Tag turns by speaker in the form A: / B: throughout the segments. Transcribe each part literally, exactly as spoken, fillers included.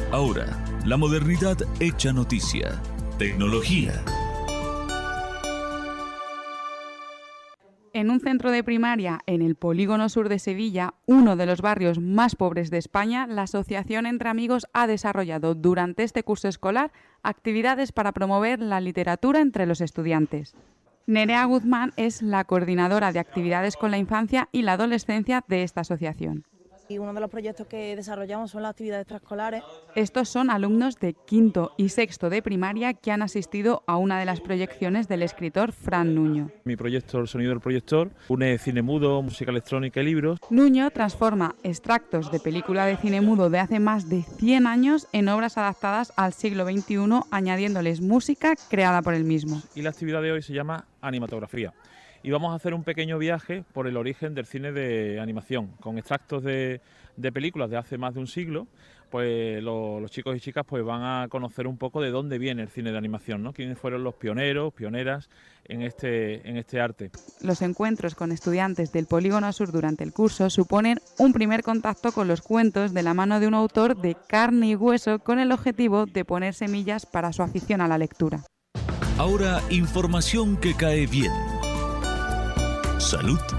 A: Ahora, la modernidad hecha noticia. Tecnología.
B: En un centro de primaria en el Polígono Sur de Sevilla, uno de los barrios más pobres de España, la Asociación Entre Amigos ha desarrollado durante este curso escolar actividades para promover la literatura entre los estudiantes. Nerea Guzmán es la coordinadora de actividades con la infancia y la adolescencia de esta asociación.
C: Y uno de los proyectos que desarrollamos son las actividades extraescolares.
B: Estos son alumnos de quinto y sexto de primaria que han asistido a una de las proyecciones del escritor Fran Nuño.
D: Mi proyecto, El sonido del proyector, une cine mudo, música electrónica y libros.
B: Nuño transforma extractos de película de cine mudo de hace más de cien años en obras adaptadas al siglo veintiuno, añadiéndoles música creada por él mismo.
D: Y la actividad de hoy se llama animatografía. Y vamos a hacer un pequeño viaje por el origen del cine de animación, con extractos de, de películas de hace más de un siglo. Pues lo, los chicos y chicas pues van a conocer un poco de dónde viene el cine de animación, ¿no? Quiénes fueron los pioneros, pioneras en este, en este arte.
B: Los encuentros con estudiantes del Polígono Sur durante el curso suponen un primer contacto con los cuentos de la mano de un autor de carne y hueso, con el objetivo de poner semillas para su afición a la lectura.
A: Ahora, información que cae bien. Salud.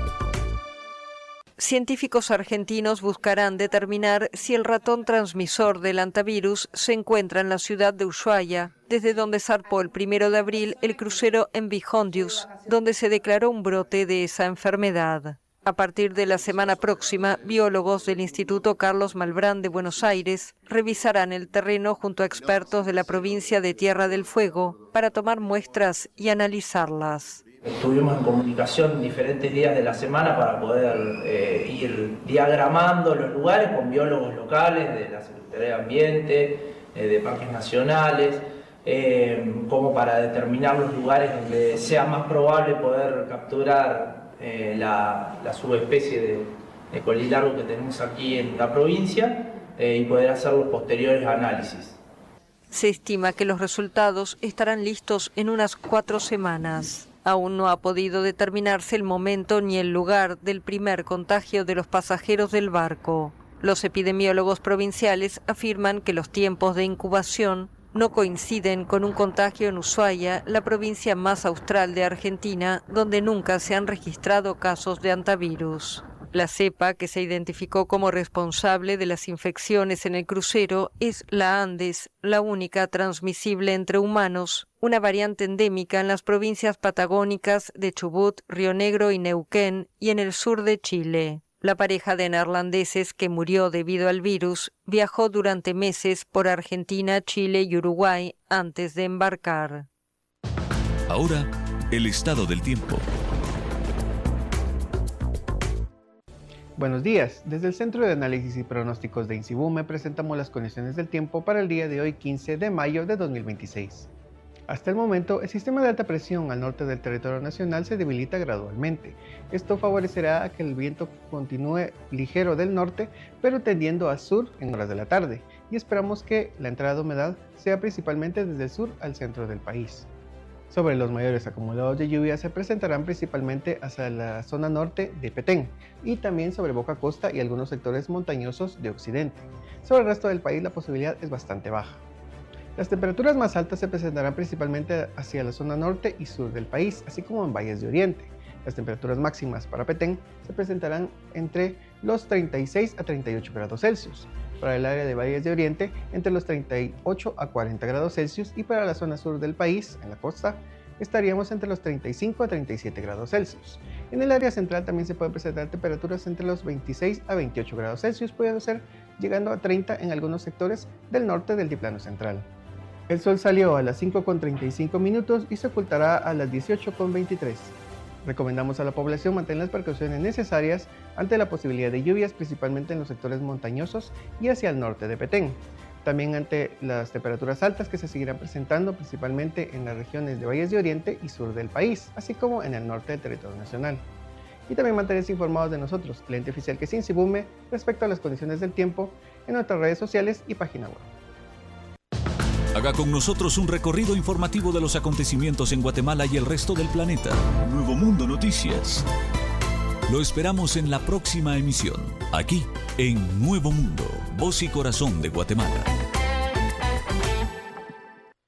E: Científicos argentinos buscarán determinar si el ratón transmisor del hantavirus se encuentra en la ciudad de Ushuaia, desde donde zarpó el primero de abril el crucero M V Hondius, donde se declaró un brote de esa enfermedad. A partir de la semana próxima, biólogos del Instituto Carlos Malbrán de Buenos Aires revisarán el terreno junto a expertos de la provincia de Tierra del Fuego para tomar muestras y analizarlas.
F: Estuvimos en comunicación diferentes días de la semana para poder eh, ir diagramando los lugares con biólogos locales de la Secretaría de Ambiente, eh, de Parques Nacionales, eh, como para determinar los lugares donde sea más probable poder capturar eh, la, la subespecie de, de colilargo que tenemos aquí en la provincia eh, y poder hacer los posteriores análisis.
E: Se estima que los resultados estarán listos en unas cuatro semanas. Aún no ha podido determinarse el momento ni el lugar del primer contagio de los pasajeros del barco. Los epidemiólogos provinciales afirman que los tiempos de incubación no coinciden con un contagio en Ushuaia, la provincia más austral de Argentina, donde nunca se han registrado casos de hantavirus. La cepa que se identificó como responsable de las infecciones en el crucero es la Andes, la única transmisible entre humanos, una variante endémica en las provincias patagónicas de Chubut, Río Negro y Neuquén y en el sur de Chile. La pareja de neerlandeses que murió debido al virus viajó durante meses por Argentina, Chile y Uruguay antes de embarcar.
A: Ahora, el estado del tiempo.
G: Buenos días, desde el Centro de Análisis y Pronósticos de INSIBUME presentamos las condiciones del tiempo para el día de hoy, quince de mayo de dos mil veintiséis. Hasta el momento, el sistema de alta presión al norte del territorio nacional se debilita gradualmente. Esto favorecerá a que el viento continúe ligero del norte, pero tendiendo a sur en horas de la tarde, y esperamos que la entrada de humedad sea principalmente desde el sur al centro del país. Sobre los mayores acumulados de lluvia se presentarán principalmente hacia la zona norte de Petén y también sobre Boca Costa y algunos sectores montañosos de occidente. Sobre el resto del país la posibilidad es bastante baja. Las temperaturas más altas se presentarán principalmente hacia la zona norte y sur del país, así como en valles de oriente. Las temperaturas máximas para Petén se presentarán entre los treinta y seis a treinta y ocho grados Celsius. Para el área de valles de oriente, entre los treinta y ocho a cuarenta grados Celsius, y para la zona sur del país, en la costa, estaríamos entre los treinta y cinco a treinta y siete grados Celsius. En el área central también se pueden presentar temperaturas entre los veintiséis a veintiocho grados Celsius, pudiendo ser llegando a treinta en algunos sectores del norte del Altiplano Central. El sol salió a las cinco con treinta y cinco minutos y se ocultará a las dieciocho con veintitrés. Recomendamos a la población mantener las precauciones necesarias ante la posibilidad de lluvias, principalmente en los sectores montañosos y hacia el norte de Petén. También ante las temperaturas altas que se seguirán presentando principalmente en las regiones de valles de oriente y sur del país, así como en el norte del territorio nacional. Y también mantenerse informados de nosotros, cliente oficial que es INSIBUME, respecto a las condiciones del tiempo en nuestras redes sociales y página web.
A: Haga con nosotros un recorrido informativo de los acontecimientos en Guatemala y el resto del planeta. Nuevo Mundo Noticias. Lo esperamos en la próxima emisión, aquí en Nuevo Mundo, voz y corazón de Guatemala.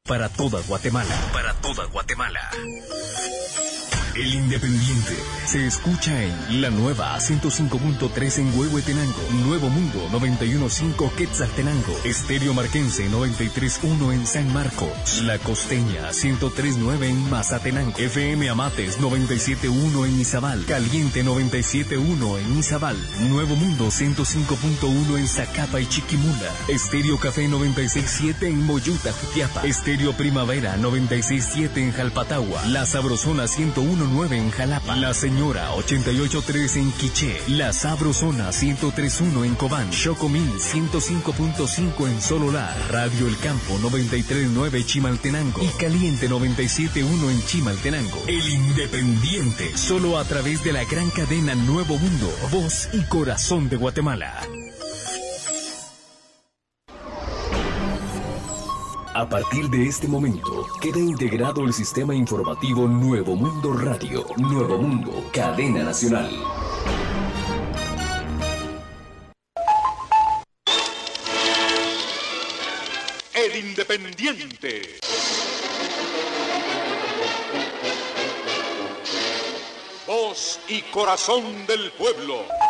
H: para toda Guatemala. Para toda Guatemala. El Independiente se escucha en la nueva ciento cinco punto tres en Huehuetenango, Nuevo Mundo noventa y uno punto cinco Quetzaltenango, Estéreo Marquense noventa y tres punto uno en San Marcos, La Costeña ciento tres punto nueve en Mazatenango, F M Amates noventa y siete punto uno en Izabal, Caliente noventa y siete punto uno en Izabal, Nuevo Mundo ciento cinco punto uno en Zacapa y Chiquimula, Estéreo Café noventa y seis punto siete en Moyuta, Jutiapa, Estéreo Primavera noventa y seis punto siete en Jalpatagua, La Sabrosona ciento uno punto nueve en Jalapa, La Señora ochenta y ocho punto tres en Quiché, La Sabrosona ciento tres punto uno en Cobán, Chocomil ciento cinco punto cinco en Sololá, Radio El Campo noventa y tres punto nueve Chimaltenango y Caliente noventa y siete punto uno en Chimaltenango. El Independiente, solo a través de la gran cadena Nuevo Mundo, voz y corazón de Guatemala. A partir de este momento, queda integrado el sistema informativo Nuevo Mundo Radio. Nuevo Mundo, cadena nacional.
I: El Independiente. Voz y corazón del pueblo.